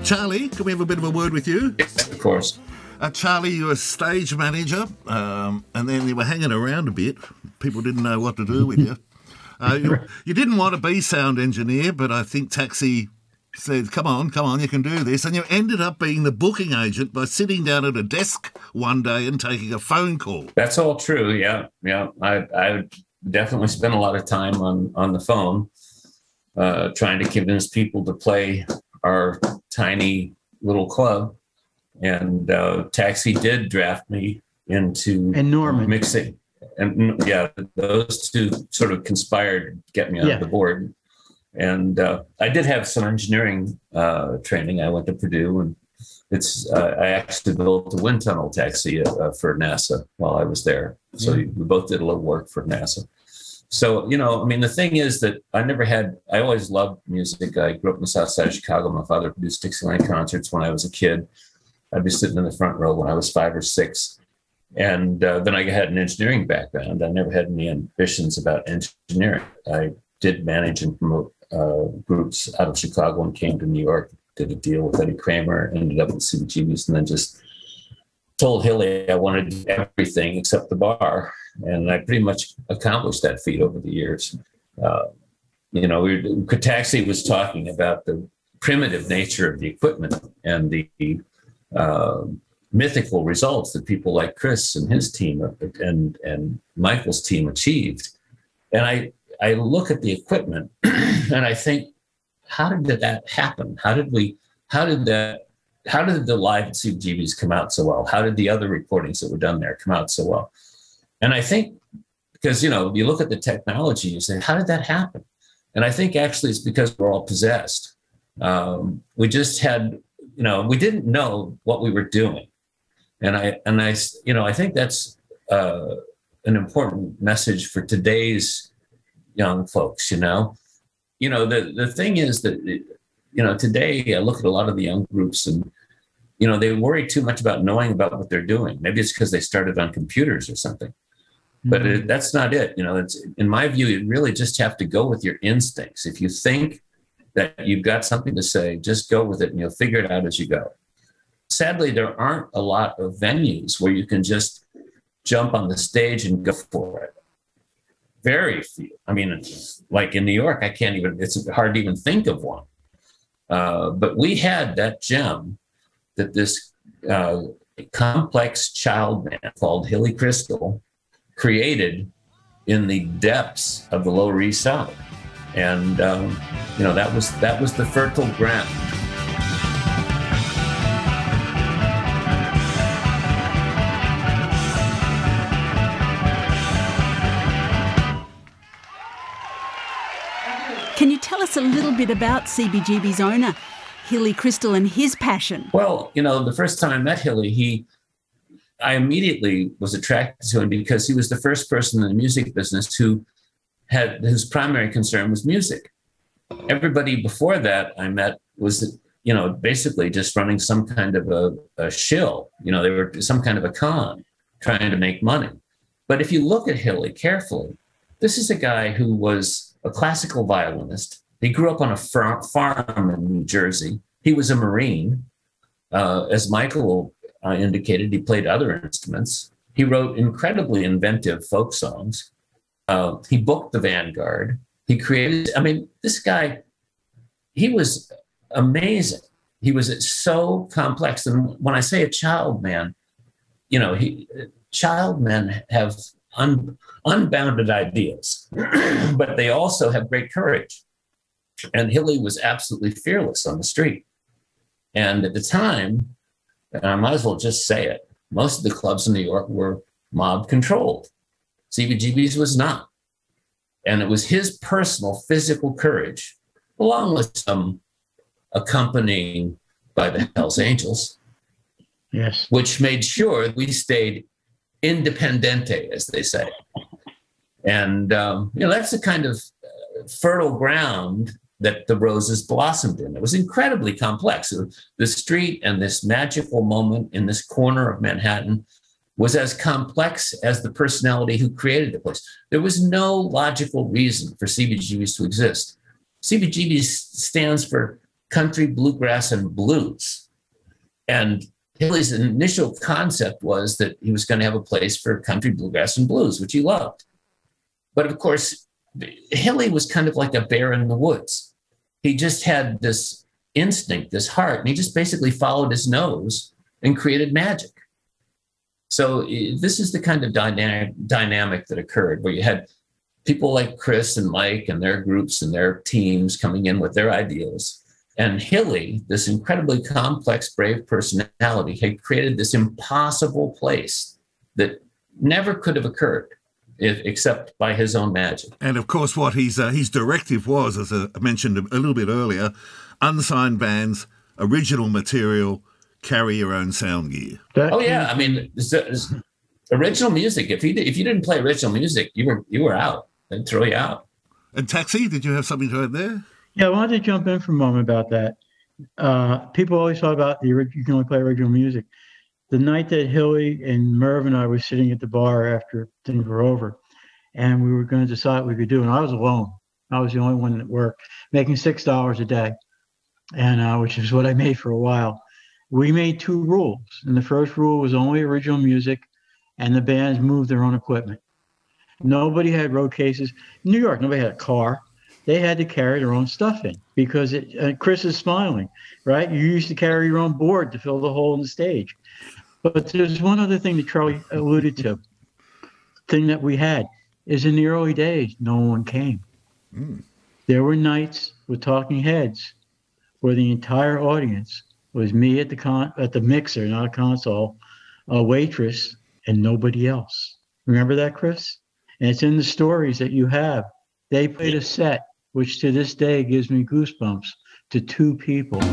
Charlie, can we have a bit of a word with you? Yes, of course. Charlie, you're a stage manager, and then you were hanging around a bit. People didn't know what to do with you. You didn't want to be sound engineer, but I think Taxi said, come on, you can do this. And you ended up being the booking agent by sitting down at a desk one day and taking a phone call. That's all true, yeah. I definitely spent a lot of time on the phone trying to convince people to play our tiny little club. And Taxi did draft me into mixing. And yeah, those two sort of conspired to get me on the board. And I did have some engineering training. I went to Purdue, and I actually built a wind tunnel taxi for NASA while I was there. So we both did a little work for NASA. So, the thing is that I always loved music. I grew up in the south side of Chicago. My father produced Dixieland concerts when I was a kid. I'd be sitting in the front row when I was 5 or 6. And then I had an engineering background. I never had any ambitions about engineering. I did manage and promote groups out of Chicago and came to New York, did a deal with Eddie Kramer, ended up with CBGBs, and then just told Hilly I wanted to do everything except the bar. And I pretty much accomplished that feat over the years. Taxi was talking about the primitive nature of the equipment and the mythical results that people like Chris and his team and Michael's team achieved. And I look at the equipment and I think, how did that happen? How did the live at CBGBs come out so well? How did the other recordings that were done there come out so well? And I think because, you look at the technology, you say, how did that happen? And I think actually it's because we're all possessed. We just had, we didn't know what we were doing. And I think that's an important message for today's young folks, the thing is that, today I look at a lot of the young groups and, they worry too much about knowing about what they're doing. Maybe it's because they started on computers or something, but that's not it. In my view, you really just have to go with your instincts. If you think that you've got something to say, just go with it and you'll figure it out as you go. Sadly, there aren't a lot of venues where you can just jump on the stage and go for it. Very few. Like in New York, it's hard to even think of one. But we had that gem that this complex child man called Hilly Kristal created in the depths of the Lower East Side. And, that was the fertile ground. Can you tell us a little bit about CBGB's owner, Hilly Kristal, and his passion? Well, the first time I met Hilly, I immediately was attracted to him because he was the first person in the music business whose primary concern was music. Everybody before that I met was, basically just running some kind of a shill. They were some kind of a con trying to make money. But if you look at Hilly carefully, this is a guy who was a classical violinist. He grew up on a farm in New Jersey. He was a Marine. As Michael indicated, he played other instruments. He wrote incredibly inventive folk songs. He booked the Vanguard. He created, this guy, he was amazing. He was so complex. And when I say a child man, child men have unbounded ideas, but they also have great courage. And Hilly was absolutely fearless on the street. And at the time, and I might as well just say it, most of the clubs in New York were mob controlled. CBGB's was not. And it was his personal physical courage, along with some accompanying by the Hells Angels, yes, which made sure we stayed independente, as they say. And, that's the kind of fertile ground that the Roses blossomed in. It was incredibly complex. The street and this magical moment in this corner of Manhattan was as complex as the personality who created the place. There was no logical reason for CBGB's to exist. CBGB stands for country, bluegrass, and blues. And Hilly's initial concept was that he was going to have a place for country, bluegrass, and blues, which he loved. But of course, Hilly was kind of like a bear in the woods. He just had this instinct, this heart, and he just basically followed his nose and created magic. So this is the kind of dynamic that occurred, where you had people like Chris and Mike and their groups and their teams coming in with their ideas. And Hilly, this incredibly complex, brave personality, had created this impossible place that never could have occurred except by his own magic. And of course, what his directive was, as I mentioned a little bit earlier, unsigned bands, original material, carry your own sound gear. Oh yeah, I mean, original music. If you didn't play original music, you were out. They'd throw you out. And Taxi, did you have something to add there? Yeah, I wanted to jump in for a moment about that. People always talk about you can only play original music. The night that Hilly and Merv and I were sitting at the bar after things were over, and we were going to decide what we could do, and I was alone. I was the only one that worked, making $6 a day, and which is what I made for a while. We made 2 rules, and the first rule was only original music, and the bands moved their own equipment. Nobody had road cases. In New York, nobody had a car. They had to carry their own stuff in because Chris is smiling, right? You used to carry your own board to fill the hole in the stage. But there's one other thing that Charlie alluded to. Thing that we had is in the early days, no one came. There were nights with talking heads where the entire audience was me at the mixer, not a console, a waitress, and nobody else. Remember that, Chris? And it's in the stories that you have. They played a set, which to this day gives me goosebumps, to 2 people.